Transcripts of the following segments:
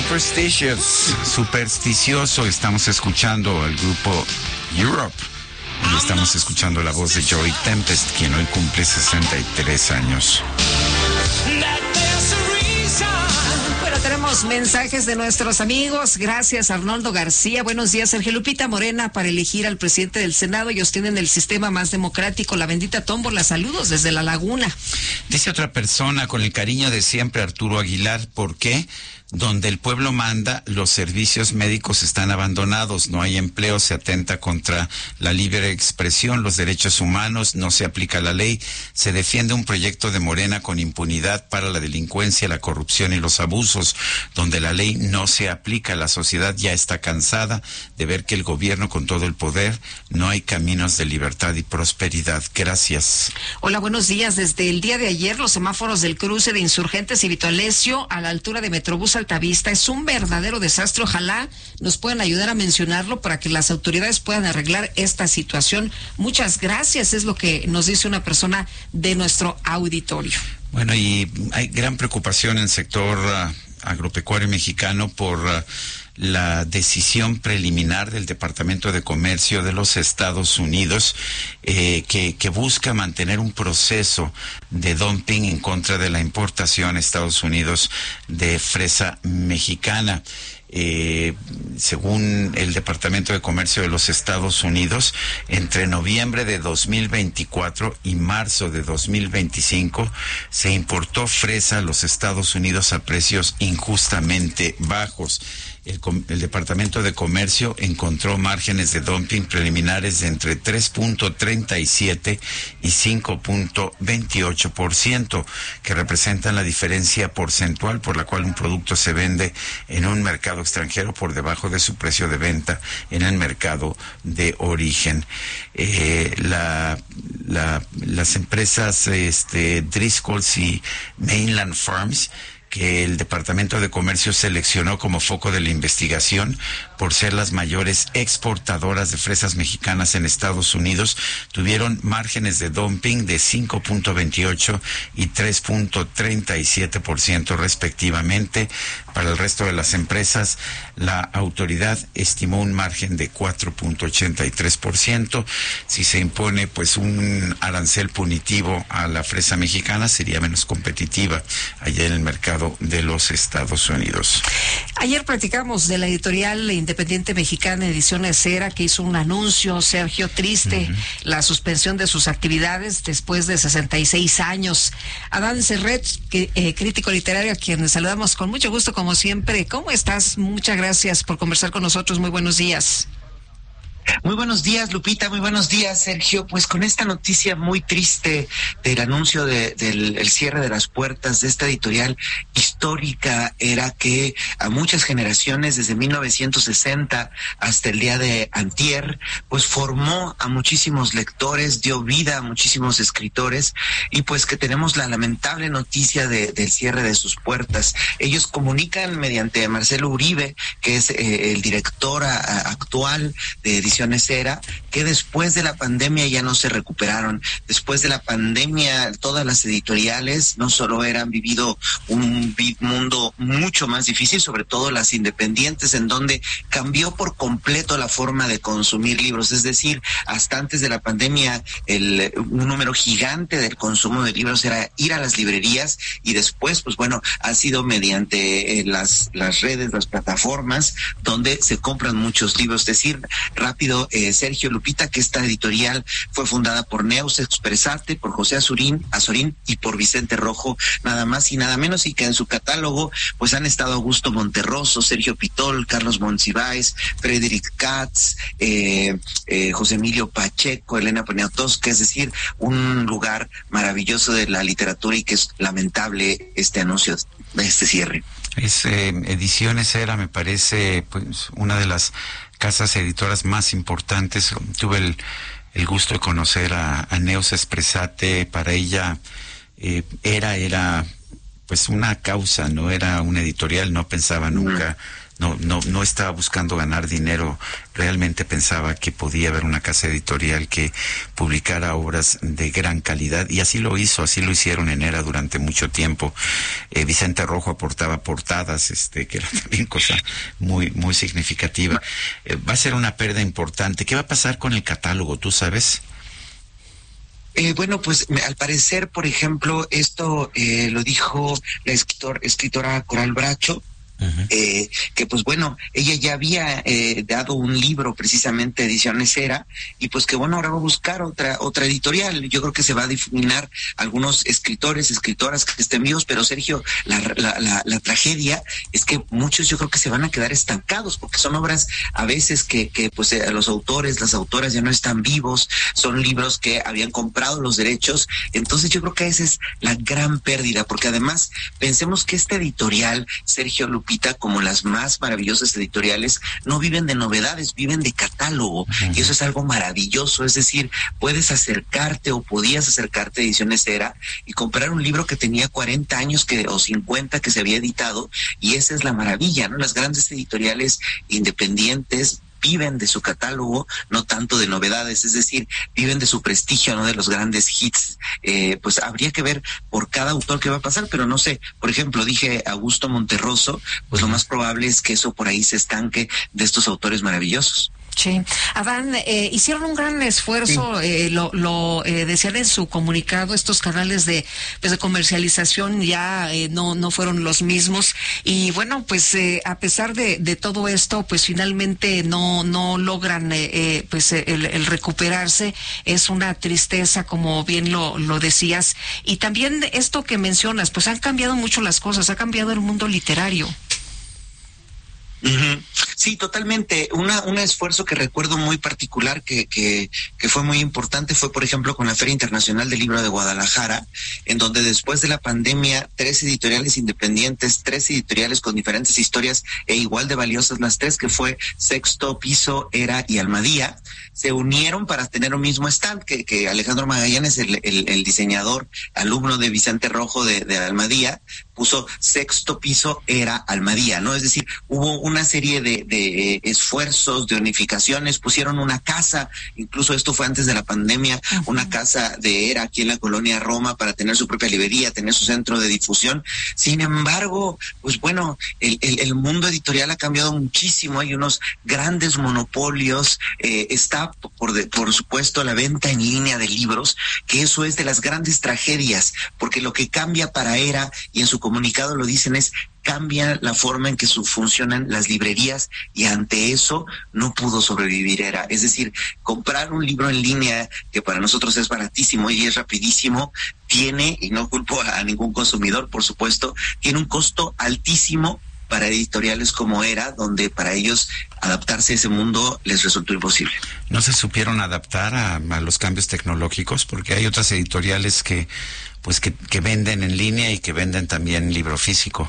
Supersticioso. Estamos escuchando al grupo Europe y estamos escuchando la voz de Joey Tempest, quien hoy cumple 63 años. Bueno, tenemos mensajes de nuestros amigos. Gracias, Arnoldo García. Buenos días, Sergio. Lupita Morena para elegir al presidente del Senado. Ellos tienen el sistema más democrático. La bendita tómbola. Saludos desde La Laguna. Dice otra persona, con el cariño de siempre, Arturo Aguilar. ¿Por qué? Donde el pueblo manda, los servicios médicos están abandonados, no hay empleo, se atenta contra la libre expresión, los derechos humanos, no se aplica la ley, se defiende un proyecto de Morena con impunidad para la delincuencia, la corrupción y los abusos, donde la ley no se aplica, la sociedad ya está cansada de ver que el gobierno con todo el poder, no hay caminos de libertad y prosperidad. Gracias. Hola, buenos días. Desde el día de ayer, los semáforos del cruce de Insurgentes y Vito Alessio a la altura de Metrobús Altavista es un verdadero desastre. Ojalá nos puedan ayudar a mencionarlo para que las autoridades puedan arreglar esta situación. Muchas gracias, es lo que nos dice una persona de nuestro auditorio. Bueno, y hay gran preocupación en el sector agropecuario mexicano por la decisión preliminar del Departamento de Comercio de los Estados Unidos que busca mantener un proceso de dumping en contra de la importación a Estados Unidos de fresa mexicana. Según el Departamento de Comercio de los Estados Unidos, entre noviembre de 2024 y marzo de 2025 se importó fresa a los Estados Unidos a precios injustamente bajos. El Departamento de Comercio encontró márgenes de dumping preliminares de entre 3.37 y 5.28%, que representan la diferencia porcentual por la cual un producto se vende en un mercado extranjero por debajo de su precio de venta en el mercado de origen. Las empresas Driscoll's y Mainland Farms, que el Departamento de Comercio seleccionó como foco de la investigación por ser las mayores exportadoras de fresas mexicanas en Estados Unidos, tuvieron márgenes de dumping de 5.28 y 3.37% respectivamente. Para el resto de las empresas, la autoridad estimó un margen de 4.83%. Si se impone pues un arancel punitivo a la fresa mexicana, sería menos competitiva allá en el mercado de los Estados Unidos. Ayer platicamos de la editorial independiente mexicana Ediciones Era, que hizo un anuncio, Sergio, triste, la suspensión de sus actividades después de 66 años. Adán Serret, crítico literario, a quien saludamos con mucho gusto como siempre. ¿Cómo estás? Muchas gracias por conversar con nosotros. Muy buenos días. Muy buenos días, Lupita, muy buenos días, Sergio. Pues con esta noticia muy triste del anuncio del cierre de las puertas de esta editorial histórica, era que a muchas generaciones desde 1960 hasta el día de antier, pues formó a muchísimos lectores, dio vida a muchísimos escritores, y pues que tenemos la lamentable noticia del cierre de sus puertas. Ellos comunican mediante Marcelo Uribe, que es el director actual de Ediciones Era, que después de la pandemia ya no se recuperaron. Después de la pandemia, todas las editoriales no solo han vivido un mundo mucho más difícil, sobre todo las independientes, en donde cambió por completo la forma de consumir libros. Es decir, hasta antes de la pandemia, un número gigante del consumo de libros era ir a las librerías, y después, pues bueno, ha sido mediante las redes, las plataformas, donde se compran muchos libros. Es decir, rápido, Sergio, Lupita, que esta editorial fue fundada por Neus Expresarte, por José Azorín y por Vicente Rojo, nada más y nada menos, y que en su catálogo pues han estado Augusto Monterroso, Sergio Pitol, Carlos Monsiváis, Frederick Katz, José Emilio Pacheco, Elena Poniatowska. Es decir, un lugar maravilloso de la literatura, y que es lamentable este anuncio de este cierre. Ediciones Era, me parece, pues, una de las casas editoras más importantes. Tuve el gusto de conocer a Neus Expresate. Para ella era pues una causa, no era una editorial, no pensaba nunca no estaba buscando ganar dinero, realmente pensaba que podía haber una casa editorial que publicara obras de gran calidad, y así lo hicieron en ERA durante mucho tiempo. Vicente Rojo aportaba portadas, que era también cosa muy, muy significativa. Va a ser una pérdida importante. ¿Qué va a pasar con el catálogo? ¿Tú sabes? Bueno, pues al parecer, por ejemplo, esto lo dijo la escritora Coral Bracho. Que pues bueno, ella ya había dado un libro precisamente, Ediciones ERA, y pues que bueno, ahora va a buscar otra editorial. Yo creo que se va a difuminar algunos escritores, escritoras que estén vivos, pero Sergio, la tragedia es que muchos yo creo que se van a quedar estancados, porque son obras a veces que pues los autores, las autoras ya no están vivos, son libros que habían comprado los derechos. Entonces yo creo que esa es la gran pérdida, porque además pensemos que esta editorial, Sergio, Lupita, como las más maravillosas editoriales, no viven de novedades, viven de catálogo, y eso es algo maravilloso. Es decir, puedes acercarte o podías acercarte a Ediciones ERA y comprar un libro que tenía 40 años o 50 que se había editado, y esa es la maravilla, ¿no? Las grandes editoriales independientes viven de su catálogo, no tanto de novedades, es decir, viven de su prestigio, no de los grandes hits. Pues habría que ver por cada autor qué va a pasar, pero no sé, por ejemplo, dije Augusto Monterroso, pues lo más probable es que eso por ahí se estanque de estos autores maravillosos. Sí, Adán, hicieron un gran esfuerzo, sí. Lo decían en su comunicado, estos canales de comercialización ya no fueron los mismos, y bueno, pues a pesar de todo esto, pues finalmente no logran el recuperarse. Es una tristeza, como bien lo decías, y también esto que mencionas, pues han cambiado mucho las cosas, ha cambiado el mundo literario. Sí, totalmente. Un esfuerzo que recuerdo muy particular que fue muy importante fue, por ejemplo, con la Feria Internacional del Libro de Guadalajara, en donde después de la pandemia, 3 editoriales independientes, 3 editoriales con diferentes historias e igual de valiosas las 3, que fue Sexto Piso, ERA y Almadía, se unieron para tener un mismo stand, que Alejandro Magallanes, el diseñador, alumno de Vicente Rojo de Almadía, puso Sexto Piso, ERA, Almadía, ¿no? Es decir, hubo una serie de esfuerzos, de unificaciones, pusieron una casa, incluso esto fue antes de la pandemia, una casa de ERA aquí en la colonia Roma para tener su propia librería, tener su centro de difusión. Sin embargo, pues bueno, el mundo editorial ha cambiado muchísimo, hay unos grandes monopolios, está por supuesto la venta en línea de libros, que eso es de las grandes tragedias, porque lo que cambia para ERA, y en su comunicado lo dicen, es cambia la forma en que funcionan las librerías, y ante eso no pudo sobrevivir ERA. Es decir, comprar un libro en línea, que para nosotros es baratísimo y es rapidísimo, tiene, y no culpo a ningún consumidor, por supuesto, tiene un costo altísimo para editoriales como ERA, donde para ellos adaptarse a ese mundo les resultó imposible. ¿No se supieron adaptar a los cambios tecnológicos? Porque hay otras editoriales que venden en línea y que venden también libro físico.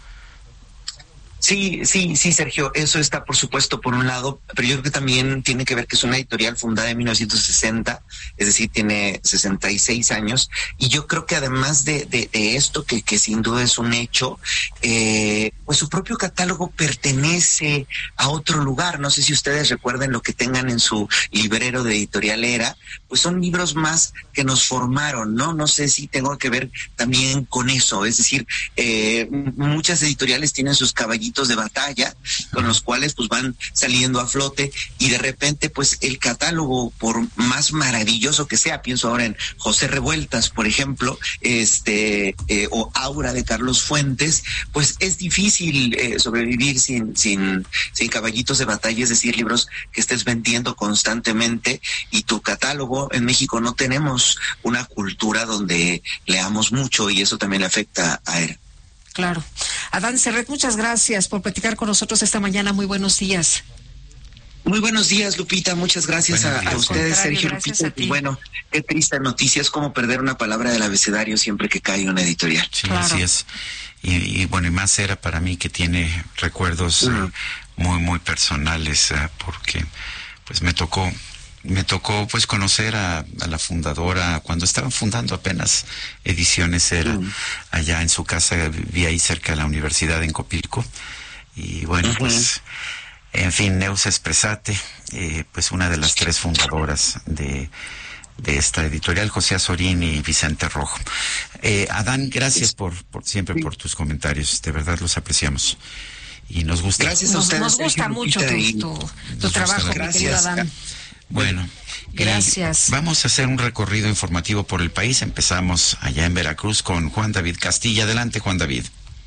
Sí, Sergio, eso está por supuesto por un lado, pero yo creo que también tiene que ver que es una editorial fundada en 1960, es decir, tiene 66 años, y yo creo que además de esto, que sin duda es un hecho, pues su propio catálogo pertenece a otro lugar. No sé si ustedes recuerden lo que tengan en su librero de Editorial ERA, pues son libros más que nos formaron, ¿no? No sé si tengo que ver también con eso, es decir, muchas editoriales tienen sus caballitos de batalla con los cuales pues van saliendo a flote, y de repente pues el catálogo, por más maravilloso que sea, pienso ahora en José Revueltas, por ejemplo, o Aura de Carlos Fuentes, pues es difícil sobrevivir sin caballitos de batalla, es decir, libros que estés vendiendo constantemente. Y tu catálogo, en México no tenemos una cultura donde leamos mucho, y eso también le afecta a él. Claro. Adán Serret, muchas gracias por platicar con nosotros esta mañana. Muy buenos días. Muy buenos días, Lupita. Muchas gracias a ustedes, Sergio, Lupita. Y bueno, qué triste noticia, es como perder una palabra del abecedario siempre que cae una editorial. Sí, claro. Así es. Y bueno, y más ERA para mí, que tiene recuerdos muy, muy personales, porque pues me tocó pues conocer a la fundadora cuando estaban fundando apenas Ediciones ERA, allá en su casa, vivía ahí cerca de la universidad en Copilco, Y bueno, pues, en fin, Neus Espresate, pues una de las 3 fundadoras de esta editorial, José Azorín y Vicente Rojo. Adán, gracias por siempre por tus comentarios, de verdad los apreciamos. Y nos gusta. Gracias a ustedes. Nos gusta mucho tu trabajo, mi querido Adán. Bueno, gracias. Vamos a hacer un recorrido informativo por el país. Empezamos allá en Veracruz con Juan David Castilla. Adelante, Juan David.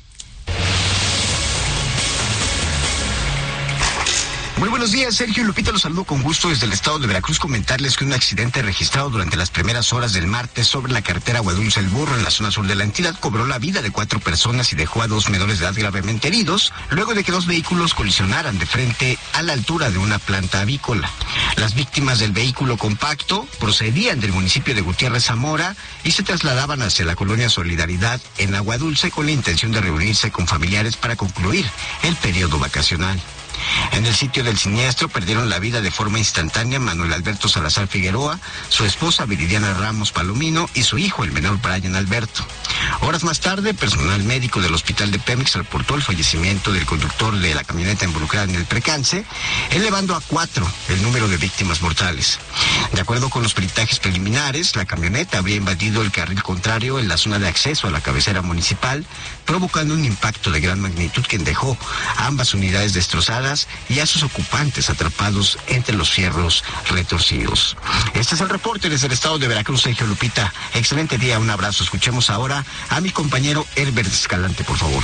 Muy buenos días, Sergio y Lupita, los saludo con gusto desde el estado de Veracruz. Comentarles que un accidente registrado durante las primeras horas del martes sobre la carretera Aguadulce El Burro en la zona sur de la entidad cobró la vida de 4 personas y dejó a 2 menores de edad gravemente heridos, luego de que 2 vehículos colisionaran de frente a la altura de una planta avícola. Las víctimas del vehículo compacto procedían del municipio de Gutiérrez Zamora y se trasladaban hacia la colonia Solidaridad en Aguadulce con la intención de reunirse con familiares para concluir el periodo vacacional. En el sitio del siniestro perdieron la vida de forma instantánea Manuel Alberto Salazar Figueroa, su esposa Viridiana Ramos Palomino y su hijo, el menor Brian Alberto. Horas más tarde, personal médico del hospital de Pemex reportó el fallecimiento del conductor de la camioneta involucrada en el percance, elevando a 4 el número de víctimas mortales. De acuerdo con los peritajes preliminares, la camioneta habría invadido el carril contrario en la zona de acceso a la cabecera municipal, provocando un impacto de gran magnitud que dejó a ambas unidades destrozadas y a sus ocupantes atrapados entre los fierros retorcidos. Este es el reporte desde el estado de Veracruz, Sergio, Lupita. Excelente día, un abrazo. Escuchemos ahora a mi compañero Herbert Escalante, por favor.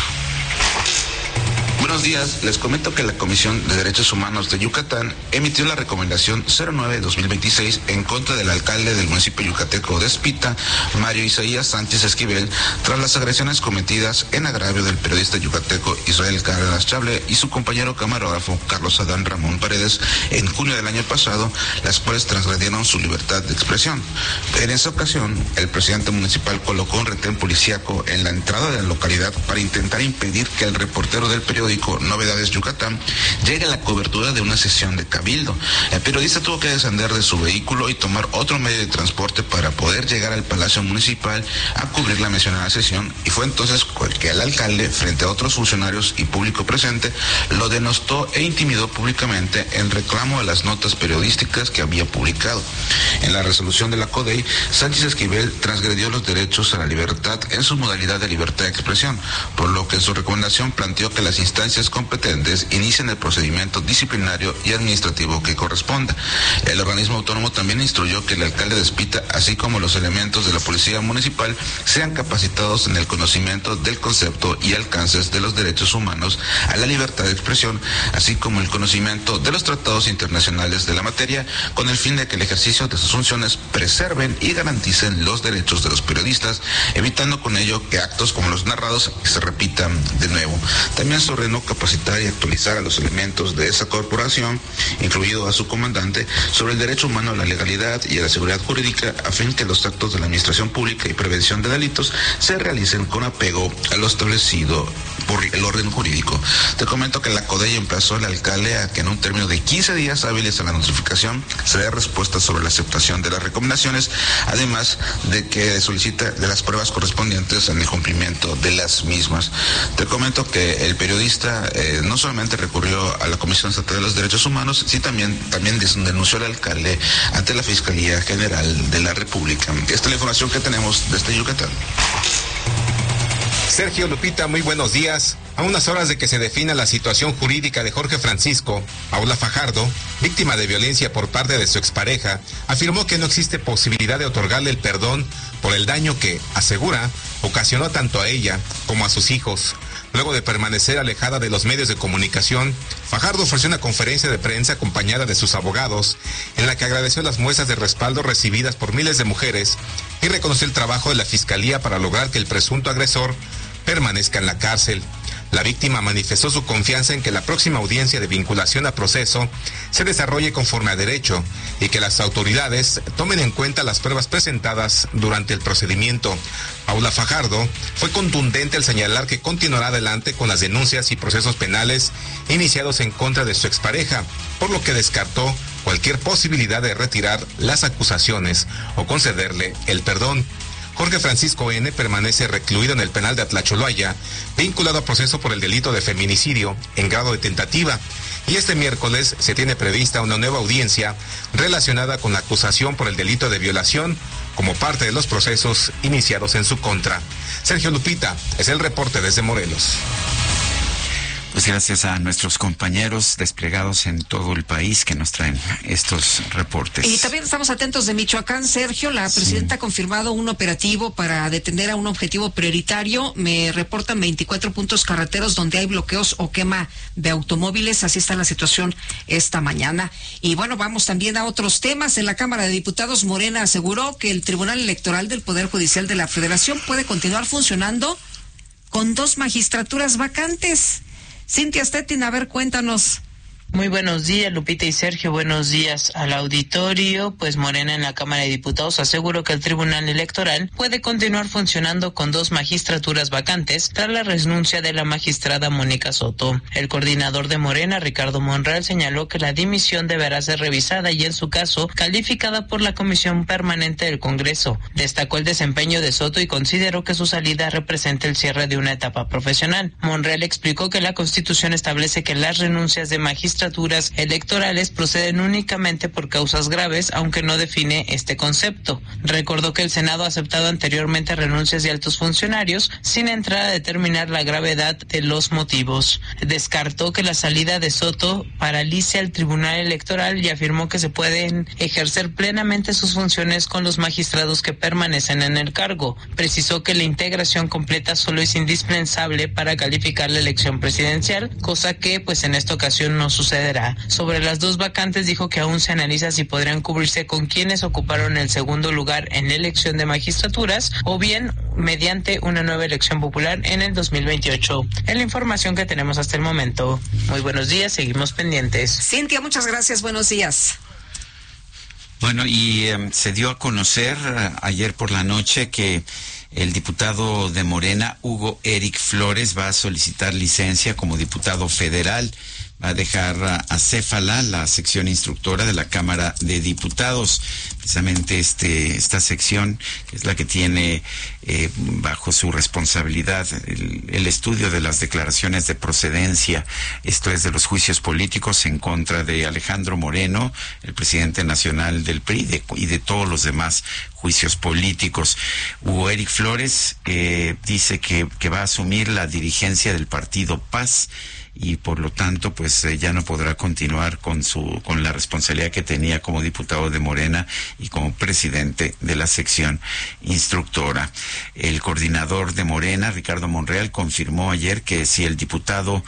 Buenos días, les comento que la Comisión de Derechos Humanos de Yucatán emitió la recomendación 09-2026 en contra del alcalde del municipio yucateco de Espita, Mario Isaías Sánchez Esquivel, tras las agresiones cometidas en agravio del periodista yucateco Israel Cárdenas Chable y su compañero camarógrafo Carlos Adán Ramón Paredes en junio del año pasado, las cuales transgredieron su libertad de expresión. En esa ocasión, el presidente municipal colocó un retén policíaco en la entrada de la localidad para intentar impedir que el reportero del periódico Novedades Yucatán llegue a la cobertura de una sesión de cabildo. El periodista tuvo que descender de su vehículo y tomar otro medio de transporte para poder llegar al Palacio Municipal a cubrir la mencionada sesión, y fue entonces que el alcalde, frente a otros funcionarios y público presente, lo denostó e intimidó públicamente en reclamo de las notas periodísticas que había publicado. En la resolución de la CODEI, Sánchez Esquivel transgredió los derechos a la libertad en su modalidad de libertad de expresión, por lo que en su recomendación planteó que las instancias competentes inician el procedimiento disciplinario y administrativo que corresponda. El organismo autónomo también instruyó que el alcalde de Espita, así como los elementos de la policía municipal, sean capacitados en el conocimiento del concepto y alcances de los derechos humanos a la libertad de expresión, así como el conocimiento de los tratados internacionales de la materia, con el fin de que el ejercicio de sus funciones preserven y garanticen los derechos de los periodistas, evitando con ello que actos como los narrados se repitan de nuevo. También se ordenó capacitar y actualizar a los elementos de esa corporación, incluido a su comandante, sobre el derecho humano a la legalidad y a la seguridad jurídica, a fin que los actos de la administración pública y prevención de delitos se realicen con apego a lo establecido por el orden jurídico. Te comento que la CODEI emplazó al alcalde a que en un término de 15 días hábiles a la notificación se dé respuesta sobre la aceptación de las recomendaciones, además de que solicita de las pruebas correspondientes en el cumplimiento de las mismas. Te comento que el periodista no solamente recurrió a la Comisión Estatal de los Derechos Humanos, sino también denunció al alcalde ante la Fiscalía General de la República. Esta es la información que tenemos desde Yucatán. Sergio, Lupita, muy buenos días. A unas horas de que se defina la situación jurídica de Jorge Francisco, Paula Fajardo, víctima de violencia por parte de su expareja, afirmó que no existe posibilidad de otorgarle el perdón por el daño que, asegura, ocasionó tanto a ella como a sus hijos. Luego de permanecer alejada de los medios de comunicación, Fajardo ofreció una conferencia de prensa acompañada de sus abogados, en la que agradeció las muestras de respaldo recibidas por miles de mujeres y reconoció el trabajo de la Fiscalía para lograr que el presunto agresor permanezca en la cárcel. La víctima manifestó su confianza en que la próxima audiencia de vinculación a proceso se desarrolle conforme a derecho y que las autoridades tomen en cuenta las pruebas presentadas durante el procedimiento. Paula Fajardo fue contundente al señalar que continuará adelante con las denuncias y procesos penales iniciados en contra de su expareja, por lo que descartó cualquier posibilidad de retirar las acusaciones o concederle el perdón. Jorge Francisco N. permanece recluido en el penal de Atlacholoaya, vinculado a proceso por el delito de feminicidio en grado de tentativa. Y este miércoles se tiene prevista una nueva audiencia relacionada con la acusación por el delito de violación como parte de los procesos iniciados en su contra. Sergio Lupita, es el reporte desde Morelos. Pues gracias a nuestros compañeros desplegados en todo el país que nos traen estos reportes. Y también estamos atentos de Michoacán, Sergio. La presidenta ha confirmado un operativo para detener a un objetivo prioritario. Me reportan 24 puntos carreteros donde hay bloqueos o quema de automóviles. Así está la situación esta mañana. Y bueno, vamos también a otros temas. En la Cámara de Diputados, Morena aseguró que el Tribunal Electoral del Poder Judicial de la Federación puede continuar funcionando con 2 magistraturas vacantes. Cintia Stettin, a ver, cuéntanos. Muy buenos días, Lupita y Sergio. Buenos días al auditorio. Pues Morena en la Cámara de Diputados aseguró que el Tribunal Electoral puede continuar funcionando con 2 magistraturas vacantes tras la renuncia de la magistrada Mónica Soto. El coordinador de Morena, Ricardo Monreal, señaló que la dimisión deberá ser revisada y, en su caso, calificada por la Comisión Permanente del Congreso. Destacó el desempeño de Soto y consideró que su salida representa el cierre de una etapa profesional. Monreal explicó que la Constitución establece que las renuncias de magistratura electorales proceden únicamente por causas graves, aunque no define este concepto. Recordó que el Senado ha aceptado anteriormente renuncias de altos funcionarios sin entrar a determinar la gravedad de los motivos. Descartó que la salida de Soto paralice al Tribunal Electoral y afirmó que se pueden ejercer plenamente sus funciones con los magistrados que permanecen en el cargo. Precisó que la integración completa solo es indispensable para calificar la elección presidencial, cosa que pues en esta ocasión no sucederá. Sobre las 2 vacantes dijo que aún se analiza si podrían cubrirse con quienes ocuparon el segundo lugar en la elección de magistraturas o bien mediante una nueva elección popular en el 2028. Es la información que tenemos hasta el momento. Muy buenos días, seguimos pendientes. Cintia, muchas gracias, buenos días. Bueno, y se dio a conocer ayer por la noche que el diputado de Morena, Hugo Eric Flores, va a solicitar licencia como diputado federal. Va a dejar acéfala la sección instructora de la Cámara de Diputados. Precisamente esta sección, que es la que tiene bajo su responsabilidad el estudio de las declaraciones de procedencia, esto es de los juicios políticos en contra de Alejandro Moreno, el presidente nacional del PRI, y de todos los demás juicios políticos. Hugo Eric Flores dice que va a asumir la dirigencia del partido Paz, y por lo tanto pues ya no podrá continuar con la responsabilidad que tenía como diputado de Morena y como presidente de la sección instructora. El coordinador de Morena, Ricardo Monreal, confirmó ayer que si el diputado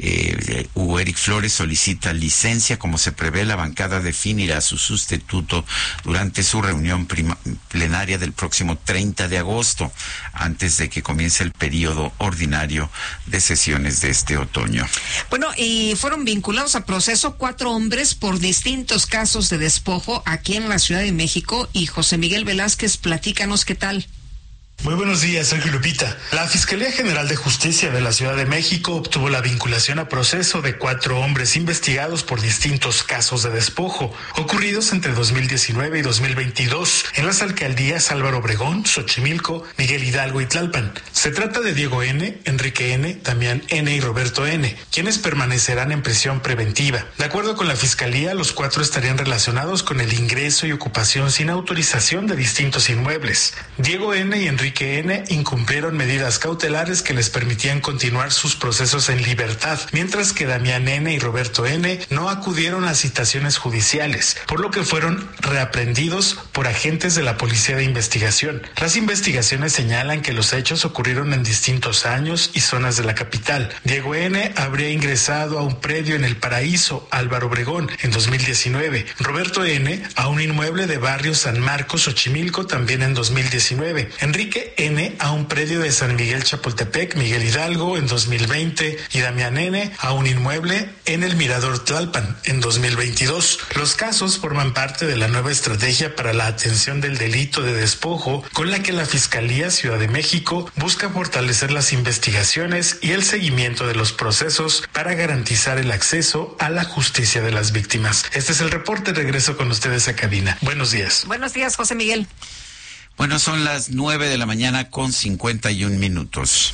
Hugo Eric Flores solicita licencia, como se prevé, la bancada definirá su sustituto durante su reunión plenaria del próximo 30 de agosto, antes de que comience el periodo ordinario de sesiones de este otoño. Bueno, y fueron vinculados a proceso 4 hombres por distintos casos de despojo aquí en la Ciudad de México. Y José Miguel Velázquez, platícanos qué tal. Muy buenos días, Sergio Lupita. La Fiscalía General de Justicia de la Ciudad de México obtuvo la vinculación a proceso de 4 hombres investigados por distintos casos de despojo ocurridos entre 2019 y 2022 en las alcaldías Álvaro Obregón, Xochimilco, Miguel Hidalgo y Tlalpan. Se trata de Diego N., Enrique N., Damián N. y Roberto N., quienes permanecerán en prisión preventiva. De acuerdo con la Fiscalía, los 4 estarían relacionados con el ingreso y ocupación sin autorización de distintos inmuebles. Diego N. y Enrique N. incumplieron medidas cautelares que les permitían continuar sus procesos en libertad, mientras que Damián N. y Roberto N. no acudieron a citaciones judiciales, por lo que fueron reaprendidos por agentes de la Policía de Investigación. Las investigaciones señalan que los hechos ocurrieron en distintos años y zonas de la capital. Diego N. habría ingresado a un predio en El Paraíso, Álvaro Obregón, en 2019. Roberto N. a un inmueble de barrio San Marcos, Xochimilco, también en 2019. Enrique N. a un predio de San Miguel Chapultepec, Miguel Hidalgo, en 2020, y Damián N. a un inmueble en el Mirador Tlalpan, en 2022. Los casos forman parte de la nueva estrategia para la atención del delito de despojo, con la que la Fiscalía Ciudad de México busca fortalecer las investigaciones y el seguimiento de los procesos para garantizar el acceso a la justicia de las víctimas. Este es el reporte. Regreso con ustedes a cabina. Buenos días. Buenos días, José Miguel. Bueno, son las 9:51 a.m.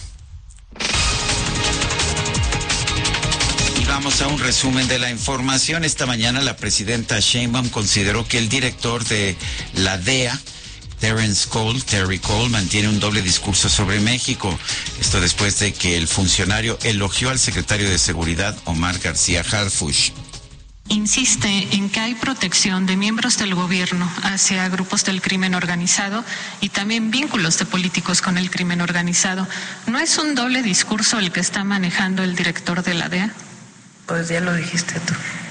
Y vamos a un resumen de la información. Esta mañana la presidenta Sheinbaum consideró que el director de la DEA, Terry Cole, mantiene un doble discurso sobre México. Esto después de que el funcionario elogió al secretario de Seguridad, Omar García Harfuch. Insiste en que hay protección de miembros del gobierno hacia grupos del crimen organizado y también vínculos de políticos con el crimen organizado. ¿No es un doble discurso el que está manejando el director de la DEA? Pues ya lo dijiste tú.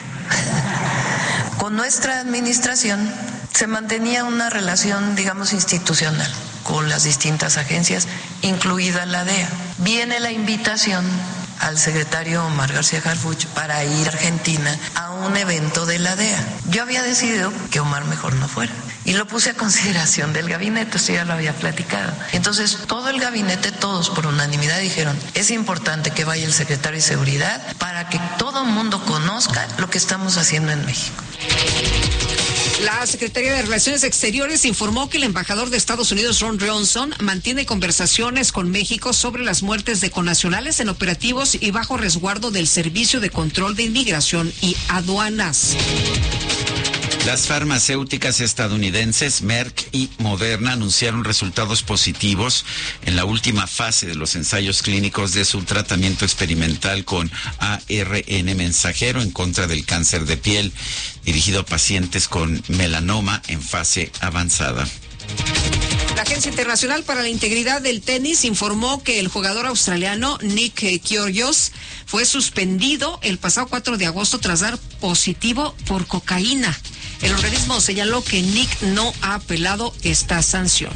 Con nuestra administración se mantenía una relación, digamos, institucional con las distintas agencias, incluida la DEA. Viene la invitación al secretario Omar García Harfuch para ir a Argentina a un evento de la DEA. Yo había decidido que Omar mejor no fuera y lo puse a consideración del gabinete, esto ya lo había platicado. Entonces todo el gabinete, todos por unanimidad dijeron, es importante que vaya el secretario de Seguridad para que todo el mundo conozca lo que estamos haciendo en México. La Secretaría de Relaciones Exteriores informó que el embajador de Estados Unidos, Ron Johnson, mantiene conversaciones con México sobre las muertes de connacionales en operativos y bajo resguardo del Servicio de Control de Inmigración y Aduanas. Las farmacéuticas estadounidenses Merck y Moderna anunciaron resultados positivos en la última fase de los ensayos clínicos de su tratamiento experimental con ARN mensajero en contra del cáncer de piel, dirigido a pacientes con melanoma en fase avanzada. La Agencia Internacional para la Integridad del Tenis informó que el jugador australiano Nick Kyrgios fue suspendido el pasado 4 de agosto tras dar positivo por cocaína. El organismo señaló que Nick no ha apelado esta sanción.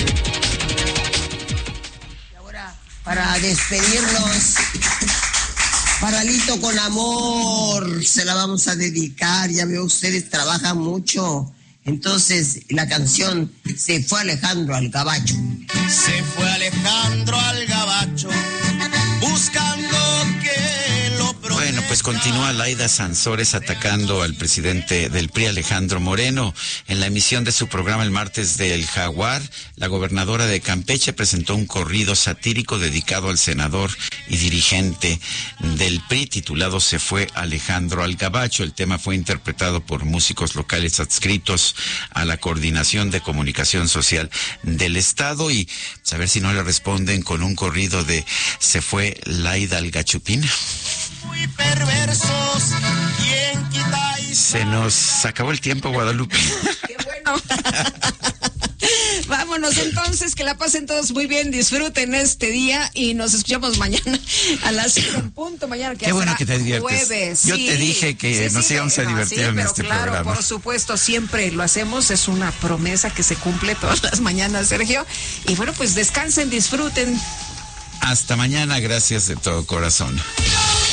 Y ahora, para despedirnos, Paralito con amor, se la vamos a dedicar. Ya veo, ustedes trabajan mucho. Entonces, la canción Se fue Alejandro al Gabacho. Se fue Alejandro al Gabacho, buscando que lo prometa. Bueno, pues continúa Laida Sansores atacando al presidente del PRI, Alejandro Moreno. En la emisión de su programa el martes del Jaguar, la gobernadora de Campeche presentó un corrido satírico dedicado al senador y dirigente del PRI, titulado Se fue Alejandro al Gabacho. El tema fue interpretado por músicos locales adscritos a la Coordinación de Comunicación Social del Estado, y a ver si no le responden con un corrido de Se fue Laida al Gachupín. Muy perversos, ¿quién quita y... Se nos acabó el tiempo, Guadalupe. ¡Qué bueno! Vámonos entonces, que la pasen todos muy bien, disfruten este día y nos escuchamos mañana a las 5 en punto. Mañana que qué bueno que te diviertes. Jueves. Yo te dije que nos íbamos a divertir en este claro, programa. Por supuesto, siempre lo hacemos, es una promesa que se cumple todas las mañanas, Sergio. Y bueno, pues descansen, disfruten. Hasta mañana, gracias de todo corazón.